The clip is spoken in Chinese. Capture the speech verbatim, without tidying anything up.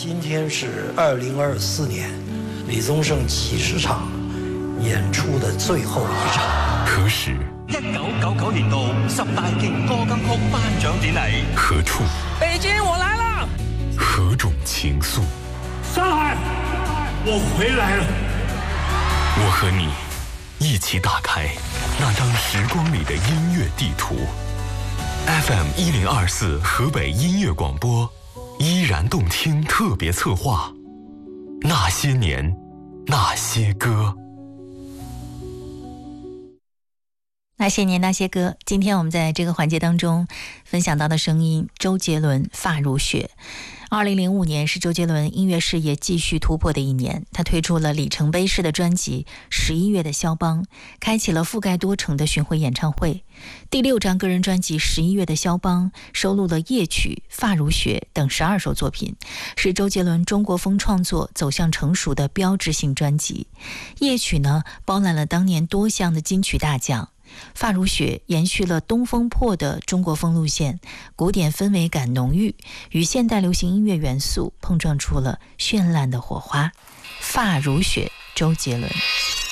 今天是二零二四年李宗盛七十场演出的最后一场。 何时？ 一九九九年度十大勁歌金曲頒獎典禮。 何處？ 北京，我來了。 何種情愫？ 上海，我回來了。 我和你一起打開那張時光裡的音樂地圖。F M 一零二四河北音樂廣播，依然動聽特別策劃，那些年，那些歌。 那些年那些歌，今天我们在这个环节当中分享到的声音，周杰伦《发如雪》。二零零五年是周杰伦音乐事业继续突破的一年，他推出了里程碑式的专辑《十一月的肖邦》，开启了覆盖多城的巡回演唱会。第六张个人专辑《十一月的肖邦》收录了夜曲、发如雪等十二首作品，是周杰伦中国风创作走向成熟的标志性专辑。夜曲呢，包揽了当年多项的金曲大奖。发如雪延续了东风破的中国风路线，古典氛围感浓郁，与现代流行音乐元素碰撞出了绚烂的火花。发如雪，周杰伦。